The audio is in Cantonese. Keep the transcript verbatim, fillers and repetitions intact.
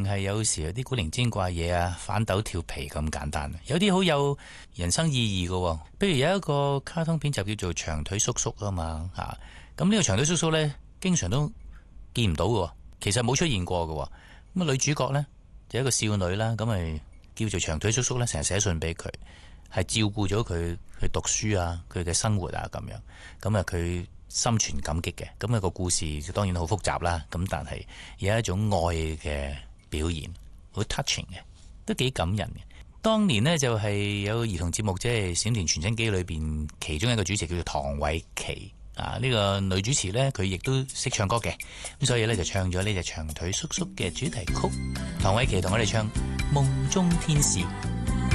係有時有啲古靈精怪嘢啊，反斗跳皮咁簡單，有啲好有人生意義嘅。比如有一個卡通片就叫做長腿叔叔啊嘛，吓，咁呢個長腿叔叔呢，經常都見唔到嘅，其實冇出現過嘅。咁啊女主角呢，就一個少女啦，咁咪叫做長腿叔叔呢，成日寫信俾佢，係照顧咗佢去讀書啊，佢嘅生活啊咁樣，咁啊佢心存感激嘅。咁、那、啊個故事當然好複雜啦，咁但係有一種愛嘅表現，好 touching 嘅，都幾感人嘅。當年呢，就係有兒童節目，即係閃電傳真機裏邊其中一個主持叫做唐偉琪啊，呢、這個女主持呢，佢亦都識唱歌嘅，咁所以呢，就唱咗呢隻長腿叔叔嘅主題曲。唐偉琪同我哋唱《夢中天使》。